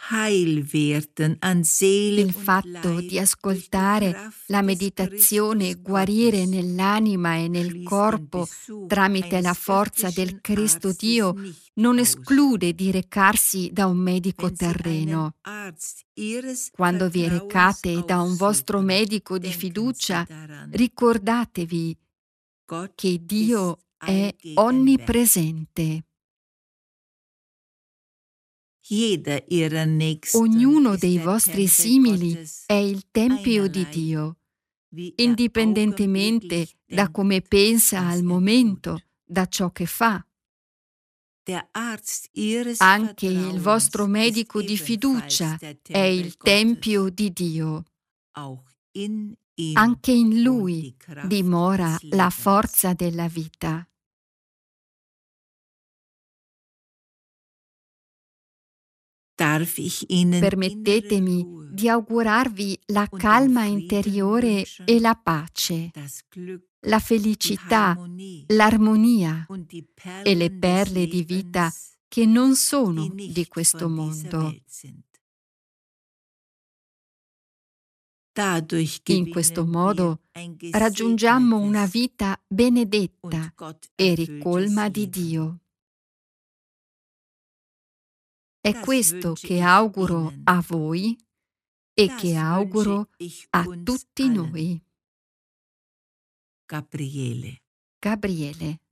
heil werden an Seele Il und fatto Leib di ascoltare durch die Kraft la des meditazione Christus guarire Gottes nell'anima e nel schließt den corpo Besuch tramite la eines forza del irdischen Cristo Arztes Dio nicht non aus. esclude di recarsi da un medico Wenn Sie einen terreno. Arzt Ihres Quando vi Vertrauens recate da un vostro aufsuchen, medico di denken Sie fiducia, daran, ricordatevi Gott che ist Dio è allgegenwärtig. onnipresente. Jeder Ihrer Nächsten Ognuno ist dei der vostri Tempel simili Gottes, è il Tempio di einerlei, Dio, wie indipendentemente augenblicklich da come denkt, pensa was al momento, tut. da ciò che fa. Der Arzt Ihres Anche il vostro Vertrauens ist medico di ebenfalls fiducia der è Tempel il Tempio Gottes. di Dio. Auch in ihm Anche in wohnt Lui die Kraft dimora des la Lebens. forza della vita. Darf ich Ihnen innere Permettetemi Ruhe di augurarvi la und den calma Frieden interiore wünschen, e la pace, das Glück, la die felicità, Harmonie l'armonia und die e le Perlen des perle di vita Lebens, che non die sono di nicht questo von dieser mondo. Welt sind. Dadurch In questo gewinnen wir modo ein raggiungiamo una gesegnetes vita benedetta und Gott e erfülltes ricolma di Leben. Dio. È Das questo wünsche che ich auguro Ihnen. a voi e che Das wünsche auguro ich a uns tutti allen. noi. Gabriele. Gabriele.